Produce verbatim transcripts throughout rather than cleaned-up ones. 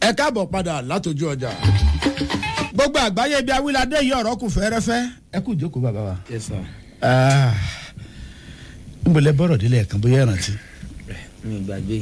ẹ káàbọ̀ padà látọjú ọjà gbogbo àgbáyé bíi awíládé yìí ọ̀rọ̀ kù fẹ́rẹ́fẹ́ ẹ kú ìjókòó bàbá wa. Yes sir. n bọ̀lẹ̀ bọ̀rọ̀ délé ẹ̀kan bóyá ìrántí. mi gbàgbé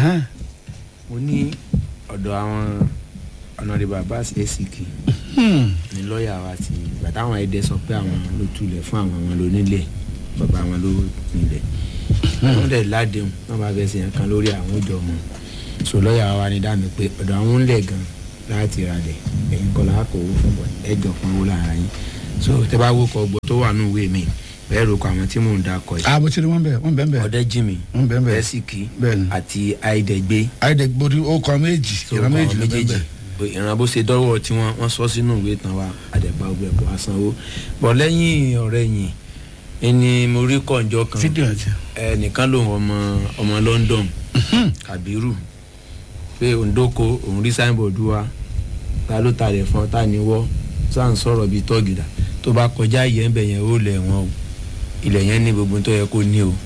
mo ní ọ̀dọ̀ àwọn ọ̀nàdìbò Abbas Esiki ní lọ́ọ̀yà wa ti ìgbà táwọn ẹ̀dẹ́ sọ pé àwọn ló tulẹ̀ fún àwọn àwọn lónílẹ̀ bàbá àwọn ló nílẹ̀ wọ́n dẹ̀ ládéhùn wọ́n bá fẹ́ sèyàn kan lórí àwọn òjò ọmọ so lọ́ọ̀yà wa ni dá mi pé ọ̀dọ̀ àwọn ń lẹ̀ gan láti ra dẹ̀ ẹ̀yin kọ́ la kó owó fún bọ̀ ẹ̀jọ̀ kan owó lára yín so tẹ́ bá wó kọ gbọ́ tó wà nínú ìwé mi bẹ́ẹ̀ ro kọ àwọn tí mò ń dakọ̀ yìí. àbò tí wọ́n bẹ̀ wọ́n bẹ̀ bẹ̀. Ọ̀dẹ́jìmí Esiki àti Àìdẹ̀gbé. Àìdẹ̀gbé ó kọ méjì ìran méjì ló bẹ̀ bẹ̀. ìran bó ṣe dọ́wọ́ tí wọ́n wọ́n sọ sínú ìwé tán wa àdẹ̀gbà ọgbẹ́ ẹ̀kọ́ àsanwó bọ̀ lẹ́yìn ọ̀rẹ́ yìí ẹni mo rí kọ̀ǹjọ́ kan ẹnìkan lòun ọmọ ọmọ London Kabiru pé òǹdóko òun rí signboard wa ta ló ta rẹ̀ fún ọ ta ni wọ́ sáà ń sọ̀rọ̀ bíi tọ́gìdà tó bá kọjá ìyẹn ń bẹ̀ yẹn ó lẹ̀ wọ́n o ilẹ̀ yẹn ní gbogbo tó yẹ kó ní o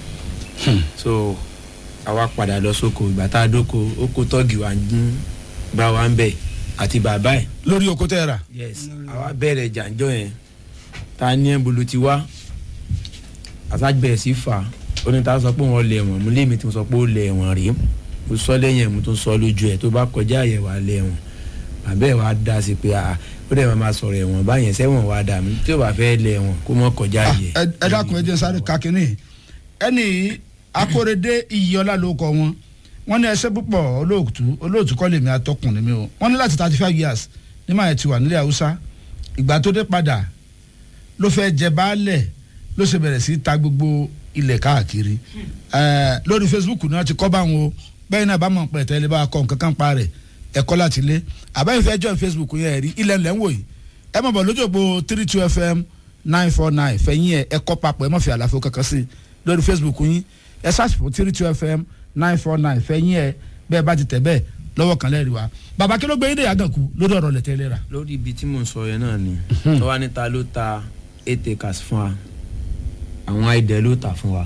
so àwa padà lọ sóko ìgbà tá a dóko ó kó tọ́gì wa ń gbá wa ń bẹ̀ àti bàbá ẹ̀. lórí oko tẹ́ ẹ rà. yes àwa bẹ̀rẹ̀ jàǹjọ́ yẹn ta ní ẹ̀ bolo ti wá àtàgbẹ̀ sí fà ó ní ta sọ pé wọ́n lẹ̀ wọ́n mú lémi tí mo sọ pé ó lẹ̀ wọ́n rí mo sọ lẹ́yìn ẹ̀ mo tún sọ lójú ẹ̀ tó bá kọjá àyẹ̀wò alẹ́ wọn àbẹ́ wa dá sí pé a ó dẹ̀ máa sọ̀rọ̀ ẹ̀wọ̀n báyẹn sẹ́wọ̀n wa dà mí tí ó bá fẹ́ lẹ̀ wọ́n kó mọ́ kọjá yẹ. ẹ dákun ẹ jẹ́ sáré kakínní ẹni Akóredé Iyọlá ló kọ wọn wọn ní ẹsẹ púpọ̀ olóòtú olóòtú kọ́ lèmi atọ́kùn ni mi o wọn ní láti thirty five years ní máa ti wà nílẹ̀ Haúsá ìgbà tó dé padà ló fẹ́ jẹ baálẹ̀ ló ṣe bẹ̀rẹ̀ sí ta gbogbo ilẹ̀ káàkiri lórí Facebook náà ti kọ́ báwọn o bẹ́ẹ̀ náà bá mọ̀ pẹ̀ tẹ́lẹ̀ bá kọ́ nǹkan kan pa rẹ̀ ẹ̀kọ́ láti lé àbẹ́yìn fẹ́ join Facebook yẹn rí ilẹ̀ ńlẹ̀ ń wò yìí ẹ mọ̀ bọ̀ lójú òpó three two F M nine four nine fẹ̀yìn ẹ̀ ẹ̀kọ́ papọ̀ ẹ̀ mọ̀ fi àlàfo kankan sí lórí Facebook yín ẹ search for three two F M nine four nine fẹ̀yìn ẹ̀ bẹ́ẹ̀ bá ti tẹ̀ bẹ́ẹ̀ lọ́wọ́ kan lẹ́rìí wa bàbá kí ló gbé yín dé Yàgànkú lórí ọ̀rọ̀ lẹ́tẹ̀ lera. lórí ibi tí mò ń sọ yẹn náà ni tó wá níta ló ta eight acres fún wa àwọn àìdẹ ló tà fún wa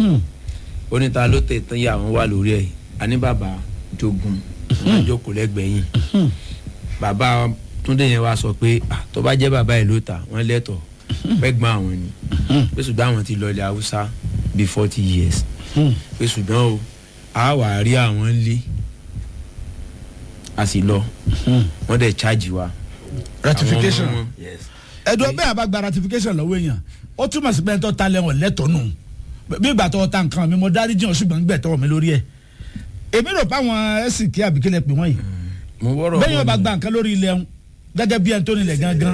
ó níta ló tẹ̀ tán yà wọ́n wà lórí ẹ̀ àní bàbá jogun wọ́n jókòó lẹ́gbẹ̀ẹ́ yìí bàbá Túndé yẹn wá sọ pé tó bá jẹ́ bàbá ẹ̀ ló tà wọ́n lẹ́tọ̀ pẹ́gbọ́n àwọn ni pé ṣùgbọ́n àwọn ti lọ ilẹ̀ Haúsá bíi forty years pé ṣùgbọ́n o a wà rí àwọn lé a sì lọ wọ́n dẹ̀ charge wa. ratification ẹ̀dùn ọbẹ̀ àbá gba ratification lọ́wọ́ èèyàn ó túmọ̀ sí pé ẹni tó ta lẹ́wọ̀n lẹ́tọ̀ọ́ nù bí ìgbà tó ta nǹkan mi mo dárí jìn ṣùgbọ́n gbẹ̀tọ̀ mi lórí ẹ̀ èmi rò pé àwọn Esiki àbíkílẹ̀ pè wọ́n yìí bẹ́ẹ̀ yóò bá gba nǹkan lórí ilẹ̀ ń gẹ́gẹ́ bí ẹni tó nílẹ̀ gangan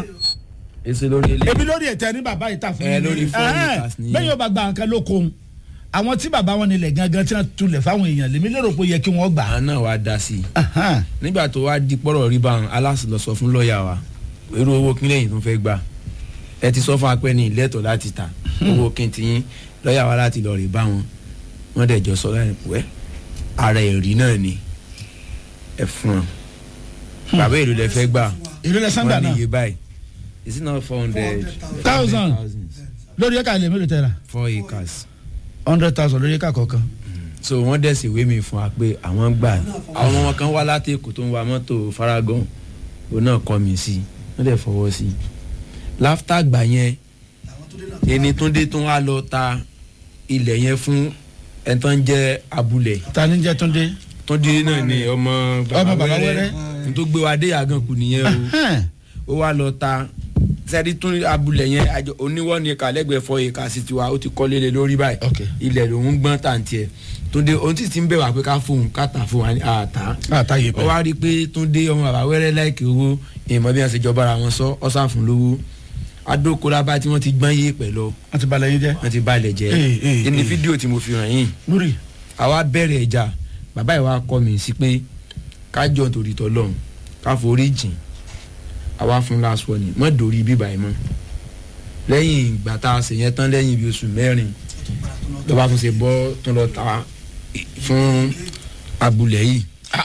èmi lórí ẹ̀tẹ́ ní bàbá yìí tà fún mi bẹ́ẹ̀ yóò bá gba nǹkan lóko àwọn tí bàbá wọn nílẹ̀ gangan tí wọ́n tulẹ̀ fáwọn èèyàn lèmi lérò pé yẹ kí wọ́n gbà. àwọn náà wàá dá sí i nígbà tó wàá di pọ́rọ̀ rí báwọn aláṣẹ lọ sọ fún lọ́ọ̀yà wa irú owó kí lẹ́yìn tó fẹ́ gbà ẹ ti sọ fún apẹ́ ní ìlẹ́tọ̀ láti ta owó kí n ti yín lọ́ọ̀yà wa láti lọ rí báwọn wọ́n dẹ̀ jọ sọ láì pẹ́ ara ẹ̀rí náà ni ẹ fún ọ bàbá èlò lẹ fẹ́ gbà èlò lẹ sàǹgbà náà wọ́n ní iye báyìí is it not four hundred thousand lórí ẹ̀ka ilẹ̀ mélòó tẹ̀ra four acres hundred thousand lórí ẹ̀ka kọ̀ọ̀kan. so wọ́n dẹ̀ sì wé mi fún wa pé àwọn gbà àwọn ọmọ kan wá láti Èkó tó ń wa mọ́tò Faragon òun náà kọ́ mi sí wọ́n dẹ̀ fọwọ́ sí láftà gbà yẹn ẹni Túndé tó wá lọ ta ilẹ̀ yẹn fún ẹni tó ń jẹ́ Abúlẹ̀. ta ni jẹ́ Túndé. Túndé náà ni ọmọ bàbá wẹ́rẹ́ n tó gbé wa dé Yàgànkú nìyẹn o ó wá lọ ta sẹ́ẹ̀dí tún Abúlẹ̀ yẹn àjọ oníwọ́ ni kàlẹ́gbẹ̀ẹ́ fọ ìka sí tiwa ó ti kọ́ lélẹ̀ lórí báyìí ilẹ̀ lòún gbọ́n tàǹtì ẹ̀ Túndé ohun tí ti ń bẹ̀ wá pé ká fóun ká tà fún wa àtà ó wá rí i pé Túndé ọmọ bàbá wẹ́rẹ́ láìkè owó ìmọ̀ bí wọ́n ṣe jọba ara wọn sọ ọ́sà fún lówó adókolábá tí wọ́n ti gbọ́n yé pẹ̀lú wọ́n ti balẹ̀ yín jẹ́ wọ́n ti balẹ̀ jẹ́ ẹni fídíò tí mo fi hàn yín lórí àwa bẹ̀rẹ̀ ìjà bàbá ìwà kọ́ mi sí pé ká jọ nítorí tọ́lọ́run ká forí jìn àwa fún last warning mọ́ dòrí bíbá ẹ̀ mọ́ lẹ́yìn ìgbà tá a ṣe yẹn tán lẹ́yìn ibi oṣù mẹ́rin tó bá tún ṣe bọ́ tó lọ ta fún Abúlẹ̀ yìí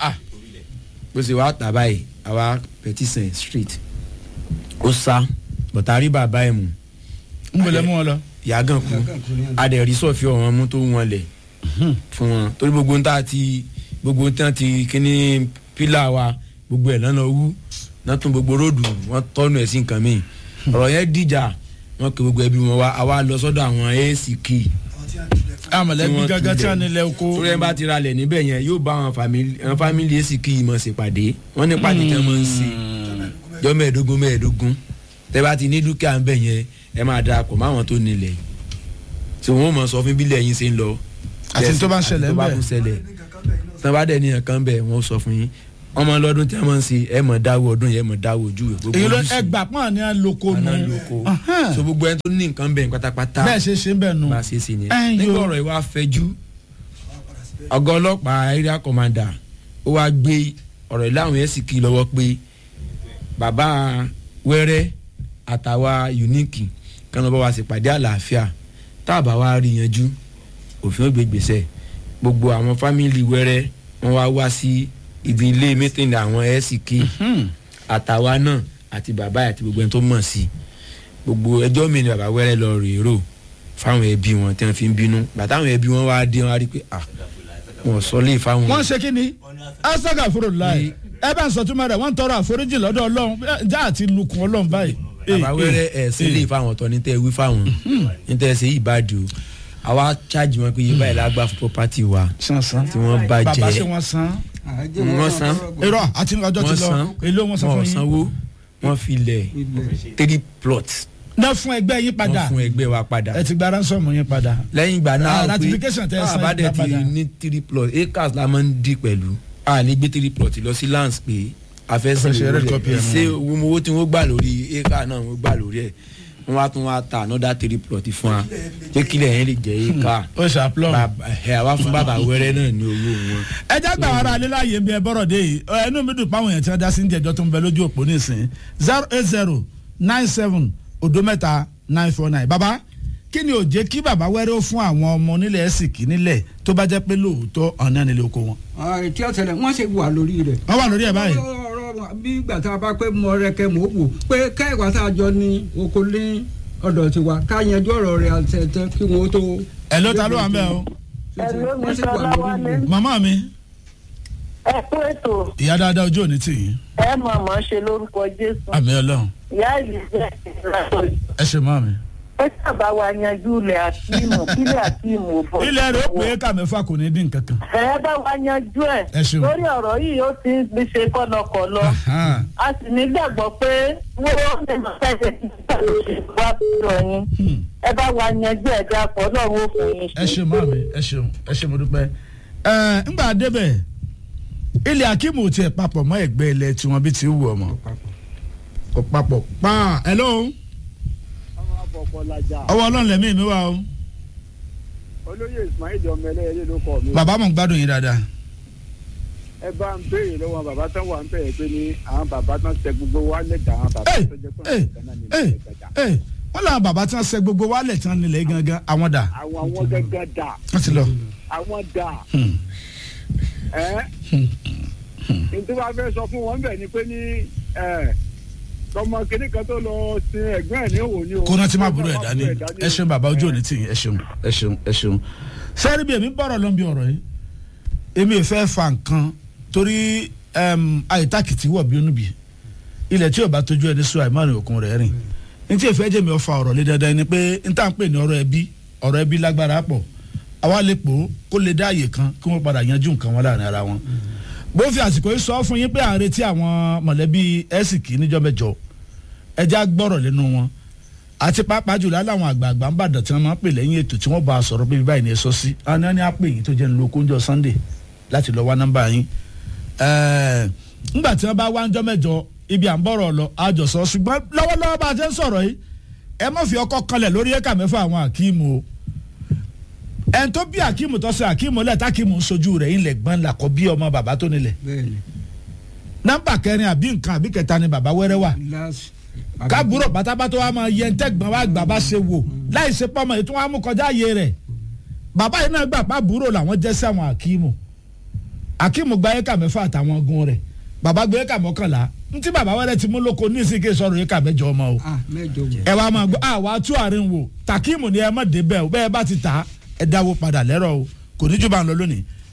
bó ṣe wá tà báyìí àwa petition street ó sá bọ̀tà rí bàbá ẹ̀ mú ń bọ̀lẹ̀ mú wọn lọ Yàgànkú adẹ̀rí sọ̀fì ọ̀wọ́n mú tó wọn lẹ̀ fún wọn torí gbogbo ń tà ti gbogbo ń tà ti kíní pílà wa gbogbo ẹ̀ lọ́nà owó náà tún gbogbo róòdù wọ́n tọ́nu ẹ̀ sí nǹkan míì ọ̀rọ̀ yẹn dìjà wọ́n kí gbogbo ẹbí wọn wá àwa lọ sọ́dọ̀ àwọn ACK àmọ̀lẹ́bí gángan tí wọ́n nílẹ̀ oko. torí ẹ bá ti ra lẹ̀ níbẹ̀ yẹn yóò bá àwọn fámìlì ACK yìí mọ̀ ṣèpàdé wọ́n ní pàdé tí wọ́n mọ̀ ń ṣe jọ́ mẹ́ẹ̀ẹ́dógún mẹ́ẹ̀ẹ́dógún tẹ́ bá ti ní dúkìá ń bẹ̀ yẹn ẹ máa darapọ̀ mọ́ àwọn tó nílẹ̀ tí wọ́n mọ̀ sọ fún bílẹ̀ yín ṣe ń lọ. àti tó bá ń ṣẹlẹ̀ ń bẹ̀ tí wọ́n bá dẹ̀ níyàn kan bẹ̀ wọ́n sọ fún yín ọmọ lọ́dún tí a máa ń ṣe ẹ mọ̀ dáwọ́ ọdún yẹn mọ̀ dáwọ́ ojú rẹ̀. èyí ló ẹgbà pọ́n ní aloko nù. so gbogbo ẹni tó ní nǹkan bẹ̀ pátápátá bẹ́ẹ̀ ṣe ṣe ń bẹ̀ nù. bá a ṣe ṣe yẹn nígbà ọ̀rọ̀ yìí wá fẹjú ọ̀gá ọlọ́pàá area commander ó wá gbé ọ̀rọ̀ yìí láwọn ACK lọ́wọ́ pé bàbá wẹ́rẹ́ àtàwa unique kan lọ́wọ́ wa ṣèpàdé àlàáfíà tá a bá wá rí yanjú òfin ó gbé gbèsè gbogbo àwọn fámìlì wẹ́rẹ́ wọ́n wá wá sí ibi ilé mítìnì àwọn ACK àtàwa náà àti bàbá àti gbogbo ẹni tó mọ̀ sí gbogbo ẹjọ́ mi ni bàbá wẹ́rẹ́ lọ rèé rò fáwọn ẹbí wọn tí wọ́n fi ń bínú bàtà àwọn ẹbí wọn wá dé wọn á rí pé ah wọn sọ lè fáwọn. wọ́n ṣe kí ni asaga fúru láì ẹ bá ń sọ túmọ̀ rẹ̀ wọ́n ń tọrọ àforíjì lọ́dọ̀ ọlọ́run já àti lukùn ọlọ́run báyìí. bàbá wẹ́rẹ́ ẹ̀ sí lè fáwọn tọ́ ní tẹ́ wí fáwọn ní tẹ́ ṣe ìbàdí o àwa charge wọn pé yé báyìí lágbà fún property wa tí wọ́n bàjẹ́ bàbá ṣe wọ́n san wọ́n san irọ́ àti ọjọ́ ti lọ èlò wọn san fún yín. wọ́n sanwó wọ́n fi lẹ̀ three plots. náà fún ẹgbẹ́ yín padà wọ́n fún ẹgbẹ́ wa padà. ẹ ti gba ransom yín padà. lẹ́yìn ìgbà náà ratification tẹ ẹ san àbádẹ ti ní three plots acres la máa ń di pẹ̀lú a lè gbé three plots lọ sí lands pé a fẹ́ san ṣe owó tí wọ́n gbà lórí acre náà wọ́n gbà lórí ẹ̀ wọ́n wá tún wá ta another three plot fún wa jẹ́ kílẹ̀ yẹn lè jẹ́ acre. ó ṣàplọ́m. ẹ̀ àwa fún bàbá wẹ́rẹ́ náà ní owó wọn. ẹ jẹ́ gbà wàrà alẹ́ láàyè bí ẹ bọ́rọ̀ dé yìí ẹnu mi dùn páwọn èèyàn tí wọ́n dá sí ní ẹjọ́ tó ń bẹ lójú òpó nísìnyí zero eight zero nine seven odo mẹ́ta nine four nine. bàbá kí ni ò jẹ́ kí bàbá wẹ́rẹ́ ó fún àwọn ọmọ nílẹ̀ ACK nílẹ̀ tó bá jẹ́ pé lóòótọ́ ọ̀nà nílé oko wọn. tí ó tẹ̀lé wọ́n ṣe wà lórí rẹ̀. wọ́n wà lórí ẹ̀ báyìí. bí gbàtà bá pé mo rẹkẹ mò ń wò pé kẹ́ẹ̀kọ́ tá a jọ ní oko ní ọ̀dọ̀ tiwa ká yanjú ọ̀rọ̀ rẹ̀ àtẹ̀tẹ̀ kí wọ́n tó. ẹ ló ta ló wà ń bẹ o. ẹ ló mi sọ láwálé. màmá mi. ẹ kú ètò. ìyá dáadáa ojú òní tì yín. ẹ mọ̀ mọ́ ṣe lórúkọ Jésù. àmín Ọlọ́run. ìyá yìí jẹ́ ìrìnàjò. ẹ ṣe mọ́ mi. ẹ sábà wa yanjú ilẹ̀ àtìmù kílẹ̀ àtìmù fọ. ilẹ̀ rẹ̀ ó pé ká mẹ́fà kò ní dín kankan. ẹ bá wa yanjú ẹ. ẹ ṣeun. lórí ọ̀rọ̀ yìí ó ti ń fi ṣe kọ́nọkọ̀lọ. a sì ní gbàgbọ́ pé wọ́n lè máa fẹ́ẹ́ ti pẹ̀lú ìwà àbúrò yín. ẹ bá wa yanjú ẹ̀ dàpọ̀ lọ́wọ́ òfin yín. ẹ ṣeun mọ́ mi ẹ ṣeun ẹ ṣe mo dúpẹ́. ẹ ńgbà débẹ̀ ilé akíìmù tiẹ̀ papọ̀ mọ́ ẹ̀gbẹ́ ilẹ̀ tí wọ́n bí ti wù ọmọ. kò papọ̀ pàà ẹ lóhùn. ọwọ́ ọlọ́run lẹ́mí mi wá o. olóyè Ismail ọmọ ẹlẹ́yẹlé ló kọ mi. bàbá mọ̀ ń gbádùn yín dáadáa. ẹ bá ń béèrè lọ́wọ́ bàbá tán wà ń bẹ̀rẹ̀ pé ní àwọn bàbá tán tẹ gbogbo wa lẹ́dà àwọn bàbá tó jẹ́ pé àwọn kan náà ní ilé ìtajà. wọ́n làwọn bàbá tí wọ́n ṣe gbogbo wa lẹ̀ tí wọ́n nílẹ̀ gangan àwọn dà. àwọn àwọn gangan dà. wọ́n ti lọ. àwọn dà. ẹ nítorí wàá fẹ́ sọ fún wọn bẹ̀ ni pé ní tọmọ kìnní kan tó lọ sin ẹ̀gbọ́n ẹ̀ ní òwò ni o. kó náà ti máa burú ẹ̀ dání ẹ ṣeun bàbá ojú òní tì yín ẹ ṣeun ẹ ṣeun ẹ ṣeun. sẹ́ẹ̀rì bí èmi bọ̀rọ̀ ló ń bí ọ̀rọ̀ yìí èmi ò fẹ́ fa nǹkan torí àìtàkìtì wọ̀ bí onúbi ilẹ̀ tí ò bá tójú ẹni sọ àìmọ́rin òkun rẹ̀ rìn ní tí èfẹ́ jẹ́mi ọ̀fà ọ̀rọ̀ lé dandan ni pé n tá à ń pè ní ọ̀rọ̀ ẹbí ọ̀rọ̀ ẹbí lágbára pọ̀ àwa lè pò ó kó lè dá àyè kan kí wọ́n padà yanjú nǹkan wọn láàrin ara wọn. bó fi àsìkò yìí sọ fún yín pé à ń retí àwọn mọ̀lẹ́bí ACK níjọ́ mẹ́jọ ẹjẹ́ gbọ́rọ̀ lẹ́nu wọn àti pàápàá jùlọ aláwọn àgbààgbà ń bàdàn tí wọ́n máa ń pè lẹ́yìn ètò tí wọ́n bá a sọ̀rọ̀ bíbí báyìí ní ẹ sọ sí àwọn ẹni á pè yín tó jẹ́ ń lo kóńjọ Sunday láti lọ wá nọ́mbà yín ńgbà tí wọ́n bá wá ńjọ́ mẹ́jọ ibi à ń bọ̀rọ̀ lọ àjọsọ ṣùgbọ́n lọ́wọ́lọ́wọ́ bá a ti ń sọ̀rọ̀ yìí ẹ má fi ọkọ̀ kanlẹ̀ lórí éka mẹ́fà àwọn Akíìmù o ẹn tó bí Akíìmù tó ṣe Akíìmù lẹ́ẹ̀ta Akíìmù ń sojú rẹ̀ ńlẹ̀ gbọ́n làkọ́ bí ọmọ bàbá tó nílẹ̀ nọ́mbà kẹrin àbí nǹkan àbí kẹta ni bàbá wẹ́rẹ́ wà kábúrò pátápátá wa máa yẹ ntẹ́gbọ̀n wa gbà bá ṣe wò láì ṣe pọ́mọ ètò wa mú kọjá ààyè rẹ̀ bàbá yìí náà gbà pa búrò làwọn jẹ́ sí àwọn Akíìmù Akíìmù gba éka mẹ́fà àtàwọn ogun rẹ̀ bàbá gbé éka mọ́kànlá ntí bàbá wẹ́rẹ́ ti mú lóko ní ìsìnkè sọ̀rọ̀ éka mẹ́jọ ọmọ o ẹ wàá máa gbọ́ àwa tú àárín wò Takíìmù ni ẹ má dé bẹ́ẹ̀ o bẹ́ẹ̀ bá ti ta ẹ dáwó padà lẹ́rọ̀ o kò ní jù bá ń lọ lónìí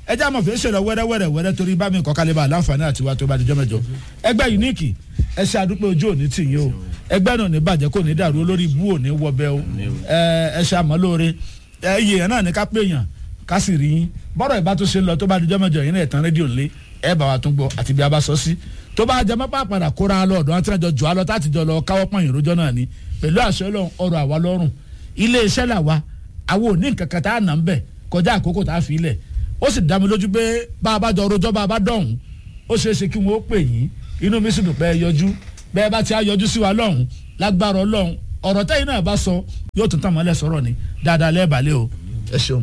ẹ jẹ́ àmọ̀ fi ń ṣèlọ wẹ́rẹ́wẹ́rẹ́ wẹ́rẹ́ torí bá mi kọ́kálẹ̀ bá láǹfààní àti wá tó bá dijọ́ mẹ́jọ ẹgbẹ́ unique ẹ ṣe àdúpẹ́ ojú òní tì yín o ẹgbẹ́ náà ní bàjẹ́ kò ní dàrú olórí ibú òní wọbẹ̀ o ẹ ṣe àmọ́ lóore ẹ iye yẹn náà ní ká pé èèyàn ká sì rí yín bọ́rọ̀ ìbá tó ṣe lọ tó bá dijọ́ mẹ́jọ yín náà ẹ̀tàn rédíò ńlẹ̀ ẹ bá wa tún gbọ́ àti bí a bá sọ sí tó bá jẹ mọ́pá padà kóra lọ ọ̀dọ́ àti ẹjọ́ jọ alọ́ táti jọ lọ káwọ́ pọ̀n ìrójọ́ náà ni pẹ̀lú àṣẹ ọlọ́run ọrọ̀ àwa lọ́rùn ilé iṣẹ́ làwa àwọn òní nǹkan kan tá a nà ń bẹ̀ kọjá àkókò tá a fi ilẹ̀ ó sì dá mi lójú pé bá a bá jọ rojọ́ bá a bá dọ̀hún ó ṣeé ṣe kí wọ́n ó pè yín inú mi sì dùn pé ẹ yọjú bẹ́ẹ̀ bá ti á yọjú sí wa lọ́hùn lágbára ọlọ́run ọ̀rọ̀ tẹ́yìn náà bá sọ yóò tún tàn mọ́lẹ̀ sọ̀rọ̀ ni dáadáa lẹ́ẹ̀bàlẹ́ o ẹ ṣeun.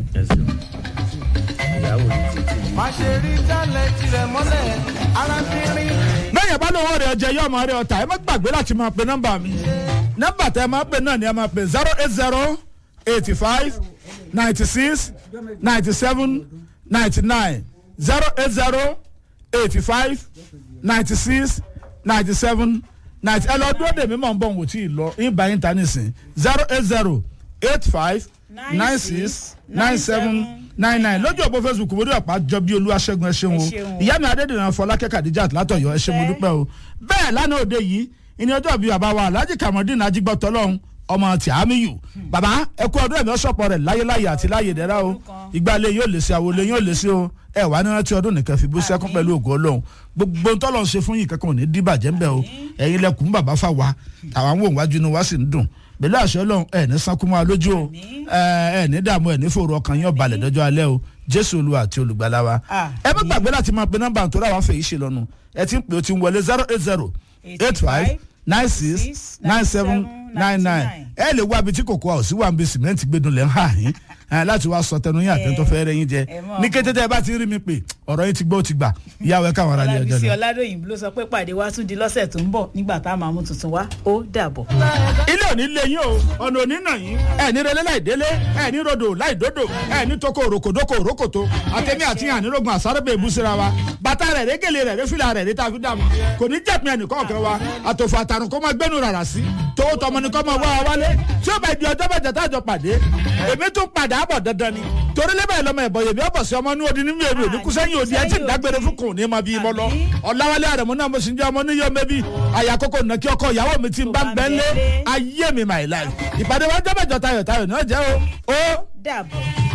lẹ́yìn bá lówó rẹ̀ ọjà yóò máa rí ọ̀tá ẹ má gbàgbé láti máa pe nọ́mbà mi nọ́mbà tẹ́ ẹ máa pe náà ni ẹ máa pe zero eight zero eighty five ninety six ninety seven ninety nine zero eight zero eighty five ninety six ninety seven ninety ẹ lọ dúró dè mí mọ̀ ń bọ̀ wò tí ì lọ ìbá yín ta nísìn zero eight zero eight five nine six nine seven nine nine lójú òpó facebook mo rí ọ̀pá jọ bí olúwaṣẹ́gun ẹ ṣeun o ìyá mi adédènà fọlákẹ́ kàdíjà látọ̀yọ́ ẹ ṣé mo dúpẹ́ o bẹ́ẹ̀ lánàá òde yìí ìní ọjọ́ bíi bàbá wa alhaji kamaldeen ajigbọ́tọ̀ lọ́hún ọmọ tí a mi yù bàbá ẹ kú ọdún ẹ̀mí ọ̀ṣọ́pọ̀ rẹ̀ láyéláyé àti láyé dẹ́ra o ìgbàlẹ̀ yóò lè ṣe àwòlé yóò lè ṣe o ẹ wà ní rántí ọdún nìkan fi bó sẹ́kún pẹ̀lú ògo ọlọ́run gbogbo ń tọ́lọ́ ṣe fún yìí kankan ò ní dìbàjẹ́ ń bẹ̀ o ẹ̀yin lẹkùn bàbá fà wá àwọn wò wájú inú wa sì ń dùn pẹ̀lú àṣẹ ọlọ́run ẹ̀ ní sankú máa lójú o ẹ̀ ní dààmú ẹ̀ ní fòrò ọkàn yín ọ̀balẹ̀ dọ́jọ́ alẹ́ o jésù olúwa àti olùgbàlà wa ẹ má gbàgbé láti máa pe nọ́mbà tó ráwa fèyí ṣe lọ́nu ẹ ti ń pè ó ti ń wọlé zero eight zero eight five nine six nine seven nine nine ẹ lè wá ibi tí kòkó àwọn sí wà ń bí sìmẹ́ǹtì gbẹdùn lẹ́ ń hà yín láti wá sọ tẹnu yín àtẹnutọ́ fẹ́ rẹ yín jẹ ní kété tẹ́ ẹ bá ti rí mi pé ọ̀rọ̀ yín ti gbọ́ ó ti gbà ìyáwó ẹ káwọn ará ilé ọjọ́ náà. ọlábísí ọládòyìnbó ló sọ pé pàdé wa tún di lọ́sẹ̀ tó ń bọ̀ nígbà tá a máa mú tuntun wá ó dàbọ̀. ilé òní lé yín o ọ̀nà òní nà yín ẹ̀ ní relé láì délé ẹ̀ ní rodò láì dódò ẹ̀ ní toko òrokòdókò òrókòtó àtẹ̀mí àti ànírógun àsárébè ìbúsíra wa bàtà rẹ̀ régèlè rẹ̀ réfìlà rẹ̀ rétà fi dàmú kò ní jẹ̀pin ẹnìkan ọ̀kẹ́ wa àtòfò àtàrùn kó máa gbẹ́nu rárá sí tówó tọmọ ni kó máa wá wa wálé tí ó bá di ọjọ́ bẹ́ẹ̀ jẹ́ta àjọ pàdé èmi tún padà bọ̀ dandan ni torí lébẹ̀ lọ́mọ ẹ̀bọ̀ yèmí ọ̀bọ̀ sí ọmọ ní odi nínú èrè òní kúsẹ́yìn òdi ẹ̀ tí ń dágbére fún kùn ní ma bí mọ́ lọ ọ̀làwálé àrẹ̀mú náà mo sì ń jẹ́ ọmọ níyọ mẹ́bí àyàkókò nà kí ọkọ ìyàwó mi ti ń bá ń bẹ́ lé ayé mi my life ìpàdé wa jẹ́ bẹ́ẹ̀ jọ tayọ̀ tayọ̀ ní ọ̀jẹ́ o ó dàbọ̀.